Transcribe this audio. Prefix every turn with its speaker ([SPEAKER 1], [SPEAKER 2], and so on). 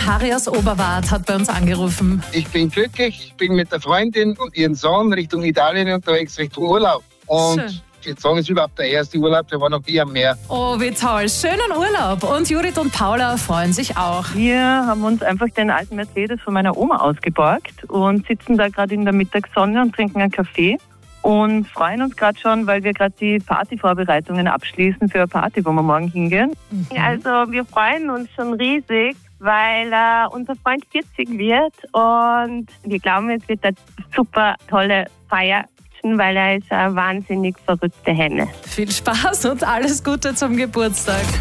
[SPEAKER 1] Harry aus Oberwart hat bei uns angerufen.
[SPEAKER 2] Ich bin glücklich, ich bin mit der Freundin und ihrem Sohn Richtung Italien unterwegs, Richtung Urlaub. Und
[SPEAKER 1] Schön.
[SPEAKER 2] jetzt sagen, es ist überhaupt der erste Urlaub, der war noch nie am Meer.
[SPEAKER 1] Oh, wie toll. Schönen Urlaub. Und Judith und Paula freuen sich auch.
[SPEAKER 3] Wir haben uns einfach den alten Mercedes von meiner Oma ausgeborgt und sitzen da gerade in der Mittagssonne und trinken einen Kaffee und freuen uns gerade schon, weil wir gerade die Partyvorbereitungen abschließen für eine Party, wo wir morgen hingehen.
[SPEAKER 4] Also wir freuen uns schon riesig, weil unser Freund 40 wird und wir glauben, es wird eine super tolle Feier, weil er ist eine wahnsinnig verrückte Henne.
[SPEAKER 1] Viel Spaß und alles Gute zum Geburtstag.